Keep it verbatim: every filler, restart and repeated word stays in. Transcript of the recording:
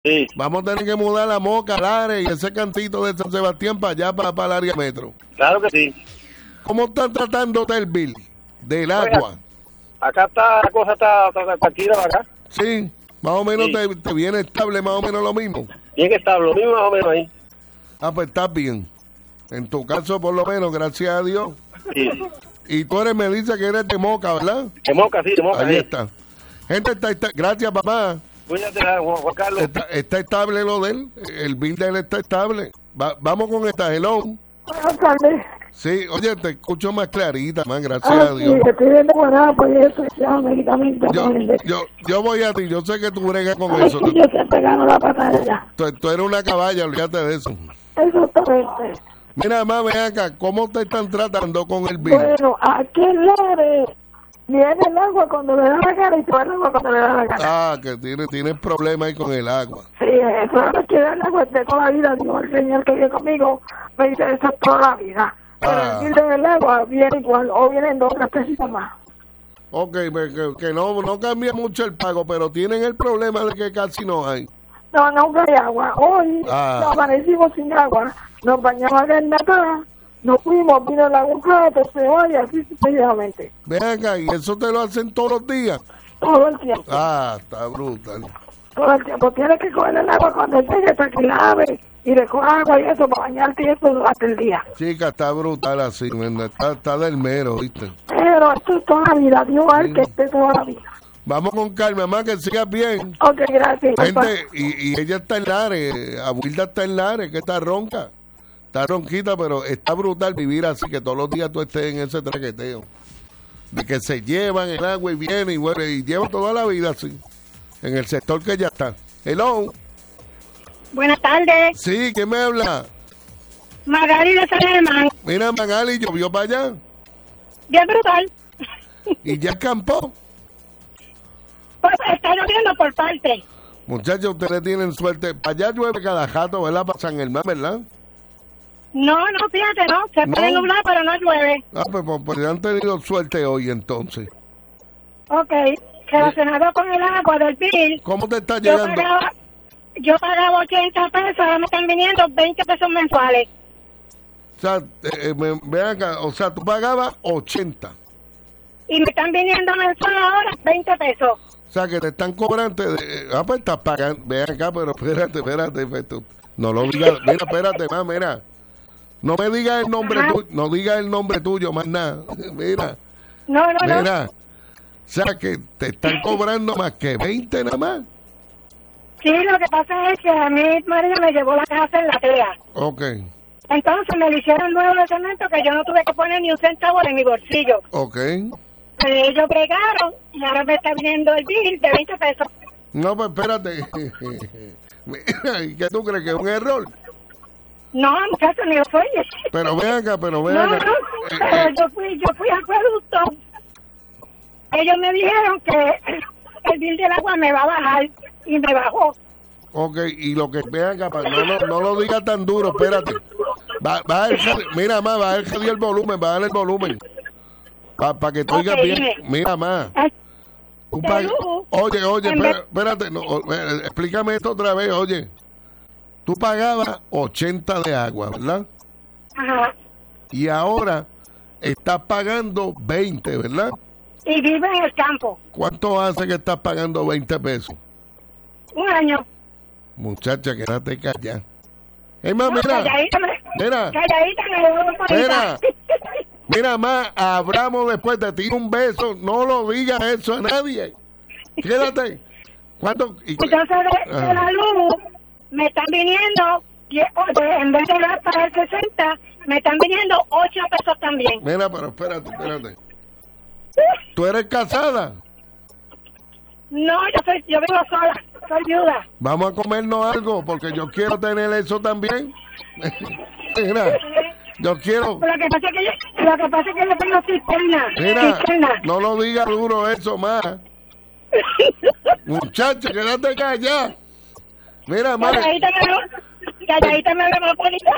Sí. Vamos a tener que mudar la Moca, Lares y ese cantito de San Sebastián para allá, para, para el área metro. Claro que sí. ¿Cómo están tratando el bill del agua? Acá está, la cosa está, está tranquila acá. Sí, más o menos Sí. te, te viene estable, más o menos lo mismo. Bien estable, lo mismo más o menos ahí. Ah, pues estás bien. En tu caso, por lo menos, gracias a Dios. Sí. Y tú eres, me dice que eres de Moca, ¿verdad? De Moca, sí, de Moca. Ahí sí. está. Gente, está, está- gracias, papá. Cuídate, Juan, Juan Carlos. Está, está estable lo de él. El bill de él está estable. Va- vamos con esta, hello. Buenas tardes. Sí, oye, te escucho más clarita, más gracias Ah, a sí, Dios. estoy viendo buena, pues eso, ya, medicamentos. Yo, con el- yo, yo voy a ti, yo sé que tú bregas con Ay, eso. sí, Tú, yo siempre gano la batalla. tú- tú eres una caballa, olvídate de eso. Exactamente. Mira, más ven acá, ¿cómo te están tratando con el bill? Bueno, aquí en Lares viene el agua cuando le da la cara y todo el agua cuando le da la cara. Ah, que tienes tiene problemas ahí con el agua. Sí, eso es que da el agua de toda la vida. Digo, el señor que vive conmigo me dice eso toda la vida. Pero Ah. el bill del agua viene igual, o vienen dos o tres pesitos más. Ok, pues, que, que no, no cambia mucho el pago, pero tienen el problema de que casi no hay. No, no hay agua. Hoy Ah. nos amanecimos sin agua. Nos bañamos en Natal, nos fuimos, vino la agujeta, se va y así sucesivamente. Ven acá, y eso te lo hacen todos los días. Todo el tiempo. Ah, está brutal. Todo el tiempo. Tienes que coger el agua cuando llegue para que la abre y le coja agua y eso para bañarte y eso durante el día. Chica, está brutal así, ¿verdad? Está, está del mero, ¿viste? Pero esto es toda la vida. Dios al que esté toda la vida. Vamos con calma, mamá, que sigas bien. Ok, gracias. Gente, y, y ella está en Lares, Abuelita está en Lares, que está ronca. Está ronquita, pero está brutal vivir así, que todos los días tú estés en ese traqueteo. De que se llevan el agua y viene y vuelve, y lleva toda la vida así. En el sector que ya está. Hello. Buenas tardes, Sí, ¿quién me habla? Magali de San Germán. Mira, Magali, llovió para allá. Bien brutal. Y ya escampó. Pues está lloviendo por parte. Muchachos, ustedes tienen suerte. Para allá llueve cada jato, ¿verdad? Para San Germán, ¿verdad? No, no, fíjate, no. Se No. puede nublar, pero no llueve. Ah, pues, pues, pues han tenido suerte hoy entonces. Ok. Relacionado con el agua del bill, ¿Cómo te está yo llegando? pagaba, yo pagaba ochenta pesos, ahora me están viniendo veinte pesos mensuales. O sea, eh, eh, me- ven acá, o sea, tú pagabas ochenta. Y me están viniendo mensual ahora veinte pesos. O sea, que te están cobrando. eh, ah, pues estás pagando. Ven acá, pero espérate, espérate. pues, tú- no lo digas. Mira, espérate más, mira. No me digas el nombre Ajá. tuyo. No digas el nombre tuyo, más nada. Mira, No, no, no. mira. O sea, que te están cobrando más que veinte nada más. Sí, lo que pasa es que a mi marido me llevó la casa en la T E A. Ok, Entonces me lo hicieron nuevo de cemento que yo no tuve que poner ni un centavo de mi bolsillo. ok. Pues ellos bregaron y ahora me está viniendo el bill de veinte pesos. No, pues espérate. Mira, ¿y qué tú crees que es un error? No, muchachos, ni lo soy. Pero ven acá, pero ven No, acá. no, Eh, pero eh, yo fui, yo fui a acueducto. Ellos me dijeron que el bill del agua me va a bajar y me bajó. Ok, y lo que ven acá, pa- no, no, no lo digas tan duro, espérate. Va, va el, mira más, va el el volumen, va a dar el volumen. Para que tú Ok, oigas bien. dime. Mira más. Ay, Tú de pag- lujo. Oye, oye, En espera- vez- espérate, no, o- eh, explícame esto otra vez, oye. Tú pagabas ochenta de agua, ¿verdad? Ajá. Y ahora estás pagando veinte, ¿verdad? Y vive en el campo. ¿Cuánto hace que estás pagando veinte pesos? Un año. Muchacha, quédate callada. Es más, No, mira, calladita me, mira, calladita me lo doy por Mira. ahí. mira más, hablamos después de ti un beso, no lo digas eso a nadie. Quédate. ¿Cuánto? Y- Entonces de, de Ajá. la luz me están viniendo, die- oye, en vez de dar para el sesenta, me están viniendo ocho pesos también. Mira, pero espérate, espérate. ¿Tú eres casada? No, yo soy, yo vivo sola, soy viuda. Vamos a comernos algo, porque yo quiero tener eso también. Mira, yo quiero... Lo que pasa es que yo, lo que pasa es que yo tengo cisterna, Mira, cisterna. no lo digas duro eso más. Muchacha, quédate callada. Mira, más. Calladita me lo, calladita me lo voy a poner.